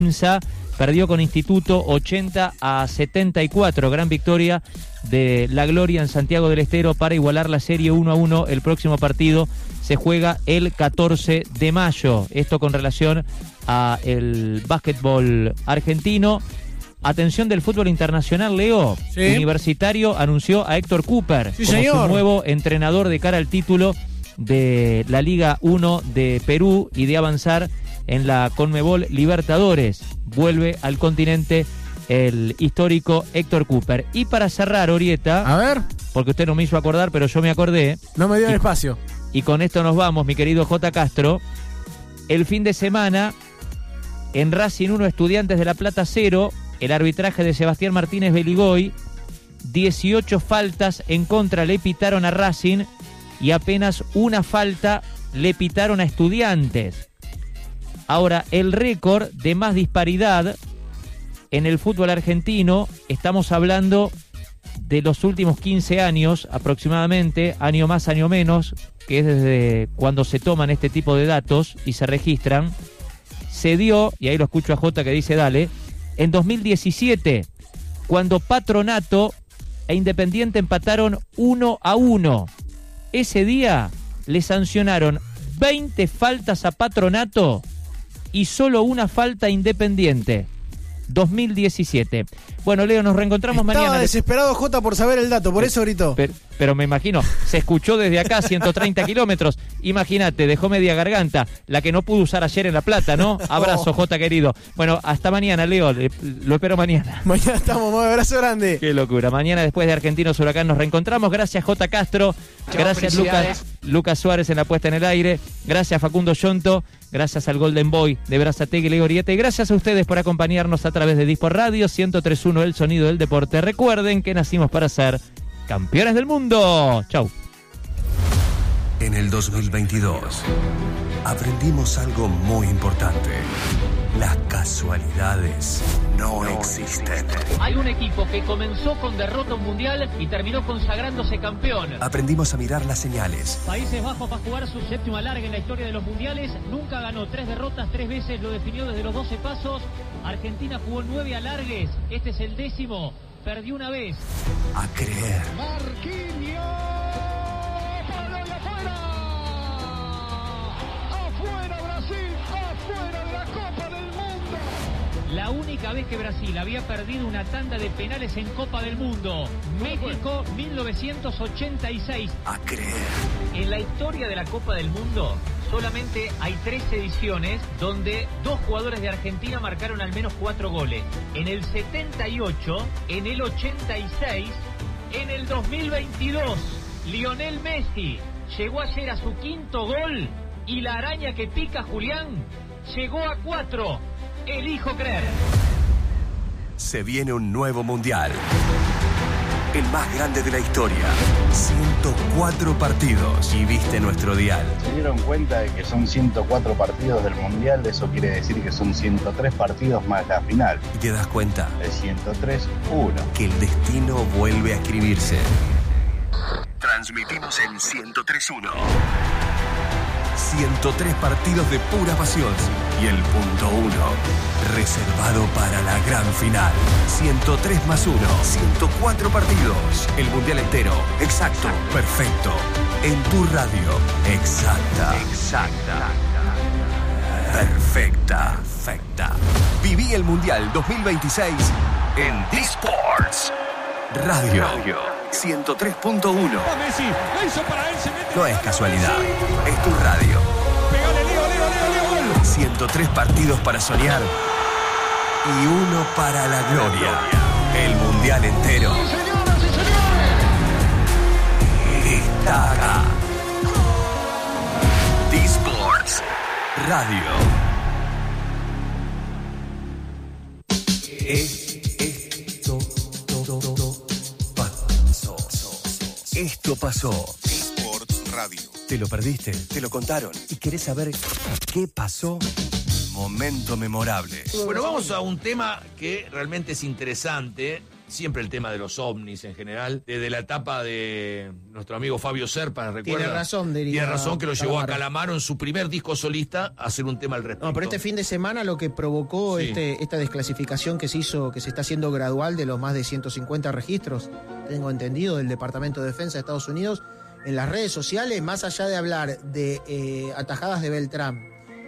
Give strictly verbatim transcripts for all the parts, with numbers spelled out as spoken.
Perdió con Instituto ochenta a setenta y cuatro. Gran victoria de La Gloria en Santiago del Estero para igualar la serie uno a uno. El próximo partido se juega el catorce de mayo. Esto con relación a el básquetbol argentino. Atención del fútbol internacional, Leo. ¿Sí? Universitario anunció a Héctor Cooper Sí, como señor. su nuevo entrenador de cara al título de la Liga uno de Perú y de avanzar en la Conmebol Libertadores. Vuelve al continente el histórico Héctor Cooper. Y para cerrar, Orieta, A ver, porque usted no me hizo acordar, pero yo me acordé, no me dieron Y- espacio. y con esto nos vamos, mi querido J. Castro. El fin de semana, en Racing uno, Estudiantes de La Plata cero, el arbitraje de Sebastián Martínez Beligoy, dieciocho faltas en contra le pitaron a Racing y apenas una falta le pitaron a Estudiantes. Ahora, el récord de más disparidad en el fútbol argentino, estamos hablando de los últimos quince años aproximadamente, año más, año menos, que es desde cuando se toman este tipo de datos y se registran, se dio, y ahí lo escucho a Jota que dice dale, en dos mil diecisiete, cuando Patronato e Independiente empataron uno a uno. Ese día le sancionaron veinte faltas a Patronato y solo una falta a Independiente. dos mil diecisiete. Bueno, Leo, nos reencontramos Estaba mañana. desesperado Jota por saber el dato, por eso gritó. Pero, pero me imagino, se escuchó desde acá, ciento treinta kilómetros. Imagínate, dejó media garganta, la que no pudo usar ayer en La Plata, ¿no? Abrazo, Jota querido. Bueno, hasta mañana, Leo, le- lo espero mañana. Mañana estamos, un abrazo grande. Qué locura. Mañana, después de Argentinos Huracán, nos reencontramos. Gracias, J. Castro. Gracias, Lucas, Lucas Suárez en la puesta en el aire. Gracias, Facundo Yonto. Gracias al Golden Boy de Berazategui y Leo Orieta. Y gracias a ustedes por acompañarnos a través de Dispo Radio ciento tres punto uno, el sonido del deporte. Recuerden que nacimos para ser campeones del mundo. Chau. En el dos mil veintidós aprendimos algo muy importante. Las casualidades no existen. Hay un equipo que comenzó con derrota mundial y terminó consagrándose campeón. Aprendimos a mirar las señales. Países Bajos va a jugar su séptimo alargue en la historia de los mundiales. Nunca ganó tres derrotas, tres veces lo definió desde los doce pasos. Argentina jugó nueve alargues, este es el décimo. Perdió una vez. A creer. Marquinhos, ¡palo y afuera! ¡Afuera Brasil! ¡Afuera de la Copa del Mundo! La única vez que Brasil había perdido una tanda de penales en Copa del Mundo. México, mil novecientos ochenta y seis. A creer. En la historia de la Copa del Mundo, solamente hay tres ediciones donde dos jugadores de Argentina marcaron al menos cuatro goles. En el setenta y ocho, en el ochenta y seis, en el dos mil veintidós. Lionel Messi llegó ayer a su quinto gol y la araña que pica Julián llegó a cuatro. Elijo creer. Se viene un nuevo mundial. El más grande de la historia. ciento cuatro partidos. Y viste nuestro dial. Se dieron cuenta de que son ciento cuatro partidos del Mundial, eso quiere decir que son ciento tres partidos más la final. Y te das cuenta De ciento tres, uno. que el destino vuelve a escribirse. Transmitimos en ciento tres punto uno. ciento tres partidos de pura pasión. Y el punto uno, reservado para la gran final. ciento tres más uno, ciento cuatro partidos. El mundial entero, exacto, perfecto. En tu radio, exacta. Exacta. Perfecta. Perfecta. Viví el mundial dos mil veintiséis en D-Sports Radio. ciento tres punto uno. Messi, la hizo para él, se mete. No es casualidad, es tu radio. Pegale, Leo, Leo, Leo, Leo, gol. ciento tres partidos para soñar y uno para la gloria. El mundial entero Señoras y señores. está acá. D-Sports Radio. Esto pasó. Esto pasó. Sports Radio. ¿Te lo perdiste? ¿Te lo contaron? ¿Y querés saber qué pasó? Momento memorable. Bueno, vamos a un tema que realmente es interesante. siempre el tema de los ovnis en general, desde la etapa de nuestro amigo Fabio Serpa, ¿recuerda? Tiene razón, diría. Tiene razón que lo llevó Calamaro. a Calamaro en su primer disco solista a hacer un tema al respecto. No, pero este fin de semana lo que provocó Sí. este, esta desclasificación que se hizo, que se está haciendo gradual de los más de ciento cincuenta registros, tengo entendido, del Departamento de Defensa de Estados Unidos, en las redes sociales, más allá de hablar de eh, atajadas de Beltrán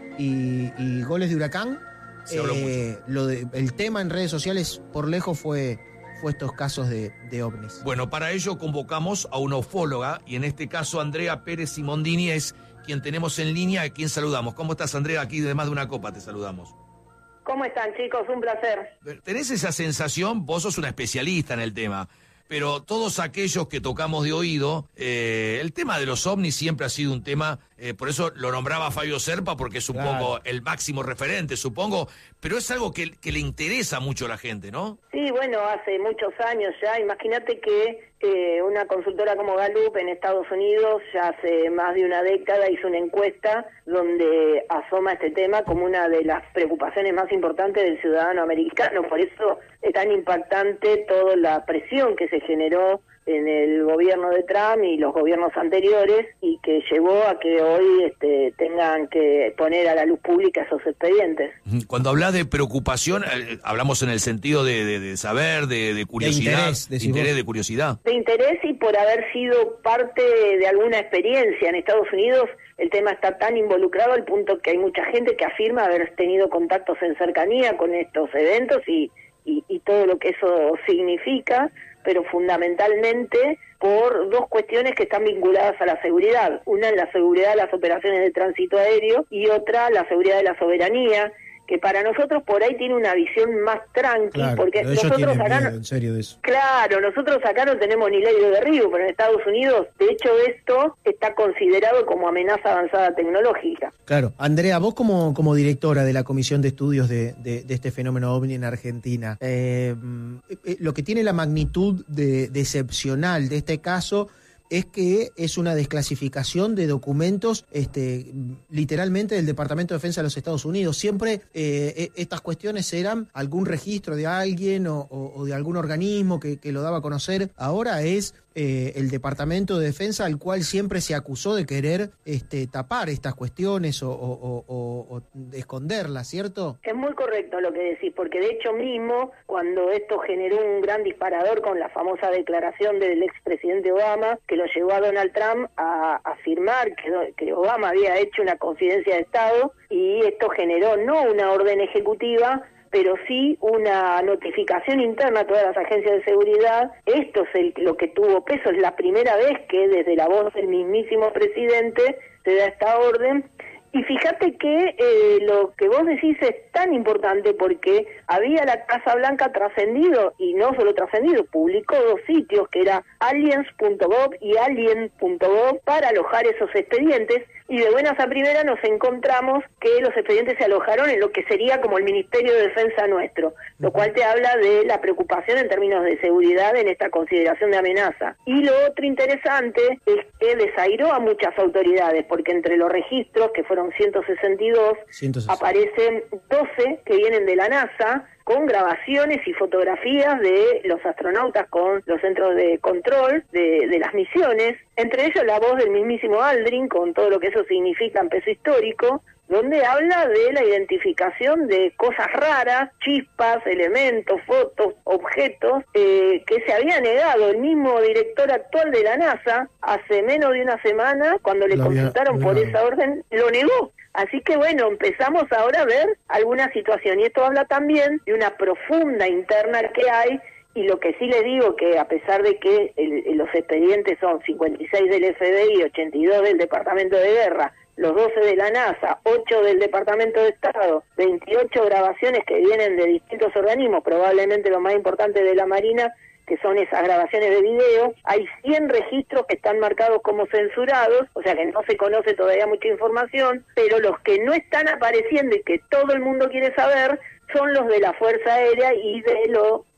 y, y goles de Huracán, Se habló eh, lo de, el tema en redes sociales por lejos fue, fue estos casos de, de ovnis. Bueno, para ello convocamos a una ufóloga, y en este caso Andrea Pérez Simondini es quien tenemos en línea, a quien saludamos. ¿Cómo estás, Andrea? Aquí de Más de una Copa te saludamos. ¿Cómo están, chicos? Un placer. ¿Tenés esa sensación? Vos sos una especialista en el tema, pero todos aquellos que tocamos de oído, eh, el tema de los ovnis siempre ha sido un tema, eh, por eso lo nombraba Fabio Serpa, porque es un Claro. poco el máximo referente, supongo, pero es algo que, que le interesa mucho a la gente, ¿no? Sí, bueno, hace muchos años ya. Imagínate que eh, una consultora como Gallup en Estados Unidos ya hace más de una década hizo una encuesta donde asoma este tema como una de las preocupaciones más importantes del ciudadano americano. Por eso es tan impactante toda la presión que se generó en el gobierno de Trump y los gobiernos anteriores, y que llevó a que hoy este, tengan que poner a la luz pública esos expedientes. Cuando hablas de preocupación, eh, hablamos en el sentido de, de, de saber, de, de curiosidad, interés, de decís interés, vos. de curiosidad. De interés y por haber sido parte de alguna experiencia en Estados Unidos. El tema está tan involucrado al punto que hay mucha gente que afirma haber tenido contactos en cercanía con estos eventos y, y, y todo lo que eso significa, pero fundamentalmente por dos cuestiones que están vinculadas a la seguridad. Una es la seguridad de las operaciones de tránsito aéreo y otra la seguridad de la soberanía, que para nosotros por ahí tiene una visión más tranqui, Claro, porque pero ellos nosotros tienen acá miedo, no- en serio, de eso. Claro, nosotros acá no tenemos ni ley de derribo, pero en Estados Unidos, de hecho, esto está considerado como amenaza avanzada tecnológica. Claro. Andrea, vos como, como directora de la Comisión de Estudios de, de, de este fenómeno ovni en Argentina, eh, eh, lo que tiene la magnitud de, de excepcional de este caso es que es una desclasificación de documentos este, literalmente del Departamento de Defensa de los Estados Unidos. Siempre eh, estas cuestiones eran algún registro de alguien o, o, o de algún organismo que, que lo daba a conocer. Ahora es eh, el Departamento de Defensa, al cual siempre se acusó de querer este, tapar estas cuestiones o, o, o, o, o de esconderlas, ¿cierto? Es muy correcto lo que decís, porque de hecho mismo, cuando esto generó un gran disparador con la famosa declaración del expresidente Obama, que lo llevó a Donald Trump a afirmar que, que Obama había hecho una confidencia de Estado, y esto generó no una orden ejecutiva, pero sí una notificación interna a todas las agencias de seguridad. Esto es el, lo que tuvo peso, es la primera vez que desde la voz del mismísimo presidente se da esta orden. Y fíjate que eh, lo que vos decís es tan importante porque había la Casa Blanca trascendido, y no solo trascendido, publicó dos sitios que era aliens punto gov y alien punto gov para alojar esos expedientes, y de buenas a primeras nos encontramos que los expedientes se alojaron en lo que sería como el Ministerio de Defensa nuestro, lo cual te habla de la preocupación en términos de seguridad en esta consideración de amenaza. Y lo otro interesante es que desairó a muchas autoridades, porque entre los registros, que fueron ciento sesenta y dos, ciento sesenta. aparecen doce que vienen de la NASA, con grabaciones y fotografías de los astronautas con los centros de control de, de las misiones, entre ellos la voz del mismísimo Aldrin, con todo lo que eso significa en peso histórico, donde habla de la identificación de cosas raras, chispas, elementos, fotos, objetos, eh, que se había negado el mismo director actual de la NASA hace menos de una semana, cuando le Lo había consultaron por negado. esa orden, lo negó. Así que bueno, empezamos ahora a ver alguna situación, y esto habla también de una profunda interna que hay. Y lo que sí le digo, que a pesar de que el, el, los expedientes son cincuenta y seis del F B I, ochenta y dos del Departamento de Guerra, los doce de la NASA, ocho del Departamento de Estado, veintiocho grabaciones que vienen de distintos organismos, probablemente lo más importante de la Marina, que son esas grabaciones de video, hay cien registros que están marcados como censurados, o sea que no se conoce todavía mucha información, pero los que no están apareciendo y que todo el mundo quiere saber son los de la Fuerza Aérea y de lo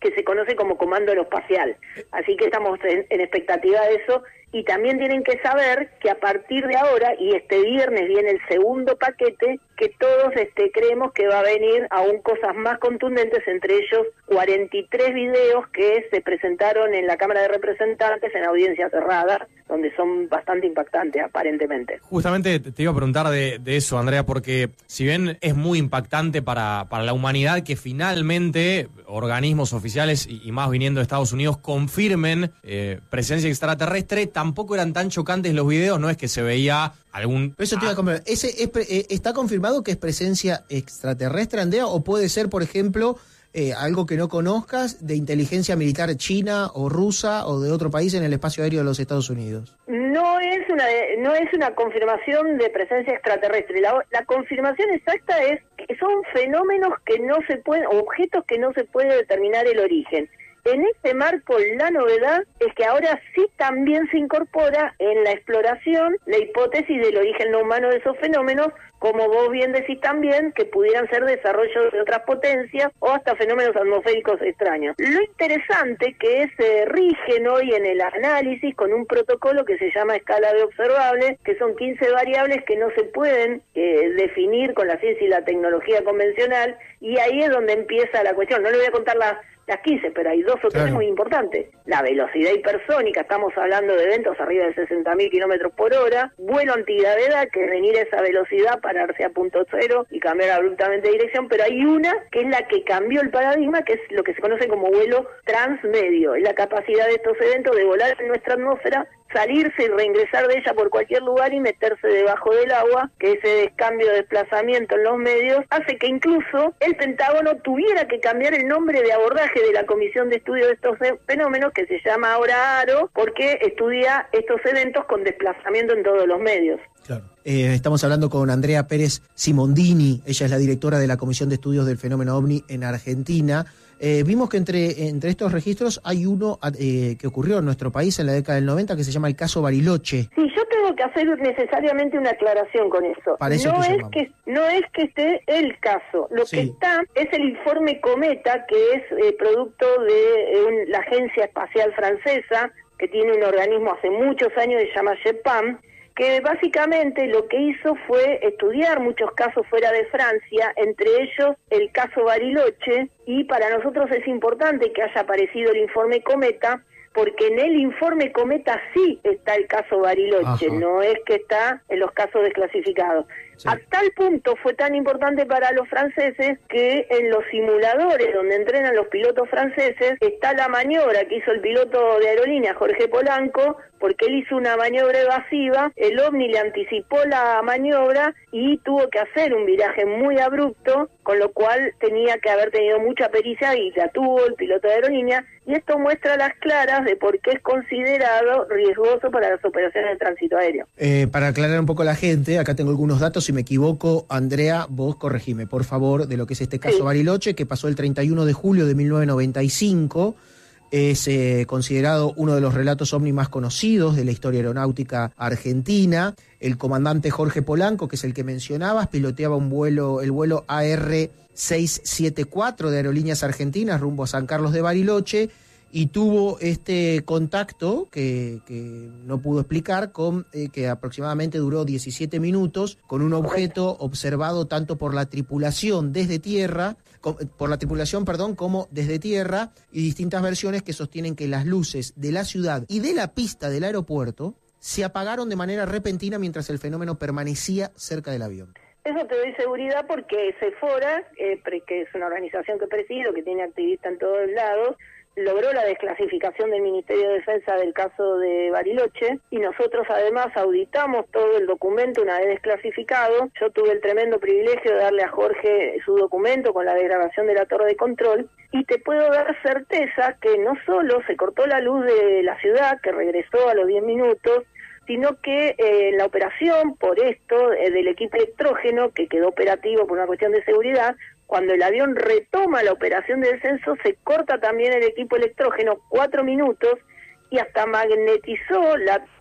que se conoce como comando aeroespacial. Así que estamos en, en expectativa de eso. Y también tienen que saber que a partir de ahora, y este viernes viene el segundo paquete, que todos este, creemos que va a venir aún cosas más contundentes, entre ellos cuarenta y tres videos que se presentaron en la Cámara de Representantes en audiencia cerrada, donde son bastante impactantes aparentemente. Justamente te iba a preguntar de, de eso, Andrea, porque si bien es muy impactante para, para la humanidad que finalmente organismos oficiales, y, y más viniendo de Estados Unidos, confirmen eh, presencia extraterrestre, tampoco eran tan chocantes los videos, no es que se veía algún... Eso te iba a comprar. ¿Ese es, eh, ¿Está confirmado que es presencia extraterrestre, Andrea? ¿O puede ser, por ejemplo, eh, algo que no conozcas de inteligencia militar china o rusa o de otro país en el espacio aéreo de los Estados Unidos? No es una no es una confirmación de presencia extraterrestre. La, la confirmación exacta es que son fenómenos que no se pueden, objetos que no se puede determinar el origen. En este marco, la novedad es que ahora sí también se incorpora en la exploración la hipótesis del origen no humano de esos fenómenos, como vos bien decís también, que pudieran ser desarrollos de otras potencias o hasta fenómenos atmosféricos extraños. Lo interesante que se rigen hoy en el análisis con un protocolo que se llama escala de observables, que son quince variables que no se pueden eh, definir con la ciencia y la tecnología convencional, y ahí es donde empieza la cuestión. No le voy a contar la las quince, pero hay dos o tres claro. muy importantes. La velocidad hipersónica, estamos hablando de eventos arriba de sesenta mil kilómetros por hora, vuelo antigravedad, que es venir a esa velocidad, pararse a punto cero y cambiar abruptamente de dirección, pero hay una que es la que cambió el paradigma, que es lo que se conoce como vuelo transmedio, es la capacidad de estos eventos de volar en nuestra atmósfera, salirse y reingresar de ella por cualquier lugar y meterse debajo del agua, que ese cambio de desplazamiento en los medios hace que incluso el Pentágono tuviera que cambiar el nombre de abordaje de la Comisión de Estudio de estos Fenómenos, que se llama ahora ARO, porque estudia estos eventos con desplazamiento en todos los medios. Claro. Eh, estamos hablando con Andrea Pérez Simondini, ella es la directora de la Comisión de Estudios del Fenómeno OVNI en Argentina. Eh, vimos que entre, entre estos registros hay uno eh, que ocurrió en nuestro país en la década del noventa, que se llama el caso Bariloche. Sí, yo tengo que hacer necesariamente una aclaración con eso. Para eso no que es que no es que esté el caso, lo sí. que está es el informe Cometa, que es eh, producto de eh, un, la Agencia Espacial Francesa, que tiene un organismo hace muchos años que se llama GEPAM, que básicamente lo que hizo fue estudiar muchos casos fuera de Francia, entre ellos el caso Bariloche, y para nosotros es importante que haya aparecido el informe Cometa, porque en el informe Cometa sí está el caso Bariloche, Ajá. no es que está en los casos desclasificados. Sí. A tal punto fue tan importante para los franceses que en los simuladores donde entrenan los pilotos franceses está la maniobra que hizo el piloto de aerolínea Jorge Polanco, porque él hizo una maniobra evasiva, el OVNI le anticipó la maniobra y tuvo que hacer un viraje muy abrupto, con lo cual tenía que haber tenido mucha pericia y la tuvo el piloto de aerolínea, y esto muestra las claras de por qué es considerado riesgoso para las operaciones de tránsito aéreo. Eh, para aclarar un poco a la gente, acá tengo algunos datos, si me equivoco, Andrea, vos corregime, por favor, de lo que es este caso sí. Bariloche, que pasó el treinta y uno de julio de mil novecientos noventa y cinco, es eh, considerado uno de los relatos ovni más conocidos de la historia aeronáutica argentina. El comandante Jorge Polanco, que es el que mencionabas, piloteaba un vuelo, el vuelo A R seiscientos setenta y cuatro de Aerolíneas Argentinas rumbo a San Carlos de Bariloche, y tuvo este contacto que, que no pudo explicar, con eh, que aproximadamente duró diecisiete minutos, con un objeto observado tanto por la tripulación desde tierra, con, por la tripulación, perdón, como desde tierra, y distintas versiones que sostienen que las luces de la ciudad y de la pista del aeropuerto se apagaron de manera repentina mientras el fenómeno permanecía cerca del avión. Eso te doy seguridad porque Sephora, eh, que es una organización que presido, que tiene activistas en todos lados, logró la desclasificación del Ministerio de Defensa del caso de Bariloche, y nosotros además auditamos todo el documento una vez desclasificado. Yo tuve el tremendo privilegio de darle a Jorge su documento con la desgrabación de la torre de control, y te puedo dar certeza que no solo se cortó la luz de la ciudad, que regresó a los diez minutos, sino que eh, la operación, por esto, eh, del equipo electrógeno, que quedó operativo por una cuestión de seguridad, cuando el avión retoma la operación de descenso, se corta también el equipo electrógeno cuatro minutos y hasta magnetizó la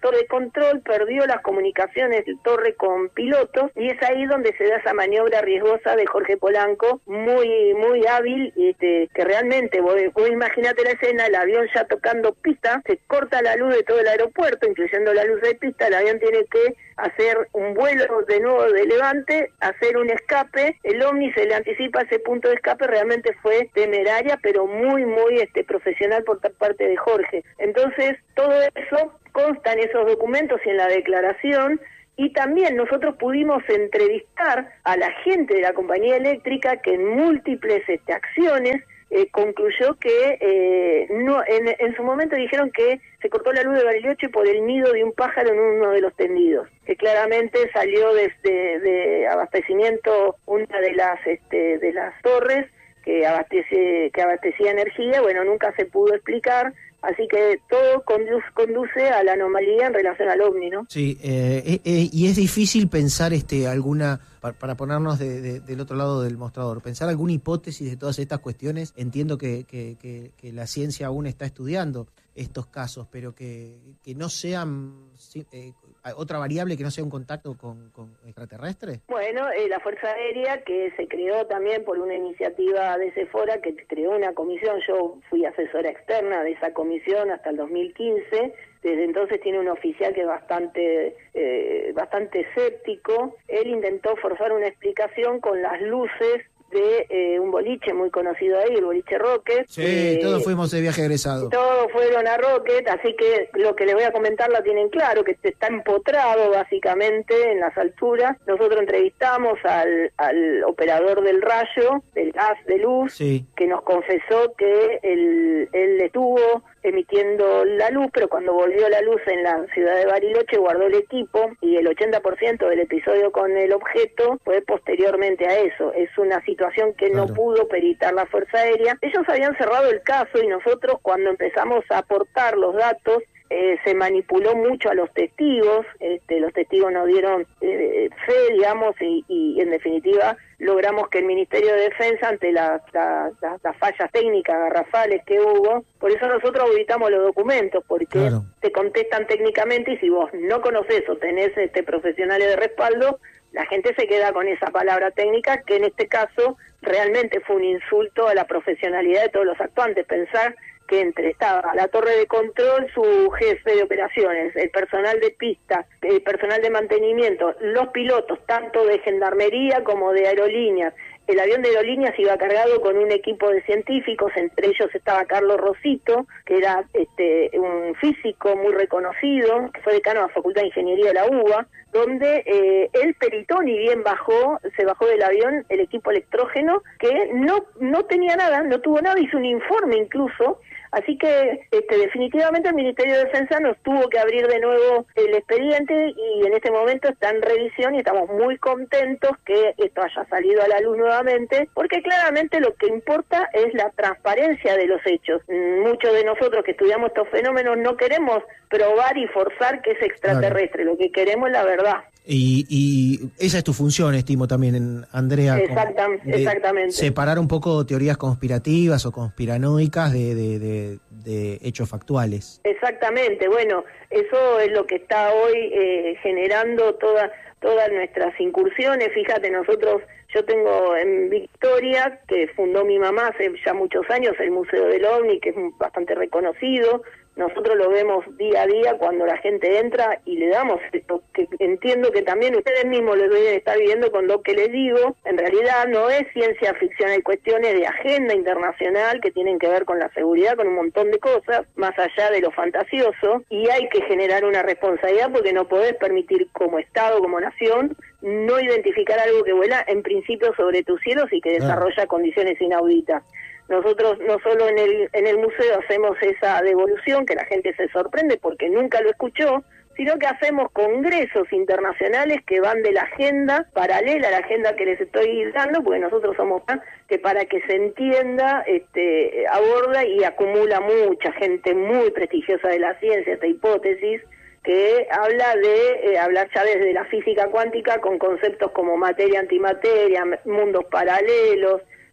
torre de control perdió las comunicaciones de torre con pilotos, y es ahí donde se da esa maniobra riesgosa de Jorge Polanco, muy muy hábil, este, que realmente, vos, vos imaginate la escena, el avión ya tocando pista, se corta la luz de todo el aeropuerto, incluyendo la luz de pista, el avión tiene que hacer un vuelo de nuevo de levante, hacer un escape, el Omni se le anticipa ese punto de escape, realmente fue temeraria, pero muy, muy este profesional por parte de Jorge. Entonces, todo eso consta en esos documentos y en la declaración, y también nosotros pudimos entrevistar a la gente de la compañía eléctrica que en múltiples este, acciones eh, concluyó que eh, no en, en su momento dijeron que se cortó la luz de Bariloche por el nido de un pájaro en uno de los tendidos, que claramente salió desde de abastecimiento una de las este, de las torres que abastece que abastecía energía. Bueno, nunca se pudo explicar. Así que todo conduce, conduce a la anomalía en relación al OVNI, ¿no? Sí, eh, eh, eh, y es difícil pensar este alguna, para, para ponernos de, de, del otro lado del mostrador, pensar alguna hipótesis de todas estas cuestiones. Entiendo que, que, que, que la ciencia aún está estudiando estos casos, pero que, que no sean eh, otra variable que no sea un contacto con, con extraterrestres. Bueno, eh, la Fuerza Aérea, que se creó también por una iniciativa de Sephora, que creó una comisión, yo fui asesora externa de esa comisión hasta el dos mil quince, desde entonces tiene un oficial que es bastante eh, bastante escéptico. Él intentó forzar una explicación con las luces de eh, un boliche muy conocido ahí, el boliche Rocket. Sí, eh, todos fuimos de viaje egresado. Todos fueron a Rocket, así que lo que les voy a comentar la tienen claro, que está empotrado básicamente en las alturas. Nosotros entrevistamos al, al operador del rayo, del gas de luz, sí, que nos confesó que él, él estuvo emitiendo la luz, pero cuando volvió la luz en la ciudad de Bariloche guardó el equipo, y el ochenta por ciento del episodio con el objeto fue posteriormente a eso. Es una situación que claro. no pudo peritar la Fuerza Aérea. Ellos habían cerrado el caso, y nosotros, cuando empezamos a aportar los datos, Eh, se manipuló mucho a los testigos, este, los testigos nos dieron eh, fe, digamos, y, y en definitiva logramos que el Ministerio de Defensa, ante las la, la, la fallas técnicas garrafales que hubo, por eso nosotros auditamos los documentos, porque claro. te contestan técnicamente, y si vos no conocés o tenés este, profesionales de respaldo, la gente se queda con esa palabra técnica, que en este caso realmente fue un insulto a la profesionalidad de todos los actuantes. Pensar que entre estaba la torre de control, su jefe de operaciones, el personal de pista, el personal de mantenimiento, los pilotos, tanto de gendarmería como de aerolíneas. El avión de aerolíneas iba cargado con un equipo de científicos, entre ellos estaba Carlos Rosito, que era este un físico muy reconocido, que fue decano de la Facultad de Ingeniería de la U B A, donde eh, él peritó, ni bien bajó, se bajó del avión el equipo electrógeno, que no no tenía nada, no tuvo nada, hizo un informe incluso. Así que este, definitivamente el Ministerio de Defensa nos tuvo que abrir de nuevo el expediente, y en este momento está en revisión, y estamos muy contentos que esto haya salido a la luz nuevamente, porque claramente lo que importa es la transparencia de los hechos. Muchos de nosotros que estudiamos estos fenómenos no queremos probar y forzar que es extraterrestre, claro. Lo que queremos es la verdad. Y, y esa es tu función, estimo también, Andrea. Exactamente, exactamente. Separar un poco teorías conspirativas o conspiranoicas de, de, de, de hechos factuales. Exactamente, bueno, eso es lo que está hoy eh, generando toda, todas nuestras incursiones. Fíjate, nosotros, yo tengo en Victoria, que fundó mi mamá hace ya muchos años, el Museo del OVNI, que es bastante reconocido. Nosotros lo vemos día a día cuando la gente entra y le damos esto, que entiendo que también ustedes mismos lo deben estar viviendo con lo que les digo. En realidad no es ciencia ficción, hay cuestiones de agenda internacional que tienen que ver con la seguridad, con un montón de cosas, más allá de lo fantasioso, y hay que generar una responsabilidad, porque no podés permitir como Estado, como nación, no identificar algo que vuela en principio sobre tus cielos y que desarrolla condiciones inauditas. Nosotros no solo en el en el museo hacemos esa devolución, que la gente se sorprende porque nunca lo escuchó, sino que hacemos congresos internacionales que van de la agenda paralela a la agenda que les estoy dando, porque nosotros somos que, para que se entienda, este aborda y acumula mucha gente muy prestigiosa de la ciencia, esta hipótesis, que habla de eh, hablar ya desde la física cuántica con conceptos como materia, antimateria, mundos paralelos,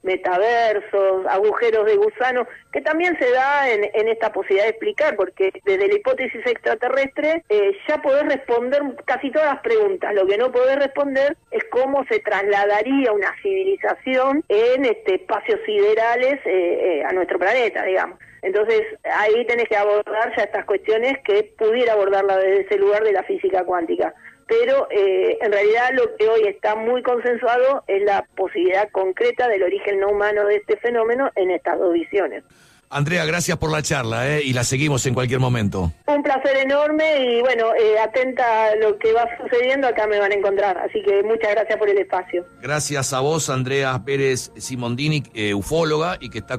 metaversos, agujeros de gusano, que también se da en, en esta posibilidad de explicar, porque desde la hipótesis extraterrestre eh, ya podés responder casi todas las preguntas. Lo que no podés responder es cómo se trasladaría una civilización en este espacios siderales eh, eh, a nuestro planeta, digamos. Entonces, ahí tenés que abordar ya estas cuestiones que pudiera abordarla desde ese lugar de la física cuántica. Pero eh, en realidad lo que hoy está muy consensuado es la posibilidad concreta del origen no humano de este fenómeno en estas dos visiones. Andrea, gracias por la charla, ¿eh? Y la seguimos en cualquier momento. Un placer enorme y bueno, eh, atenta a lo que va sucediendo, acá me van a encontrar. Así que muchas gracias por el espacio. Gracias a vos, Andrea Pérez Simondini, eh, ufóloga, y que está